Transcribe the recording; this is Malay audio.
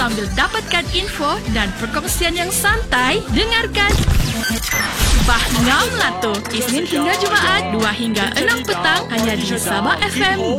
sambil dapatkan info dan perkongsian yang santai, dengarkan Bahngam Lato Isnin hingga Jumaat 2 hingga 6 petang hanya di Sabah FM.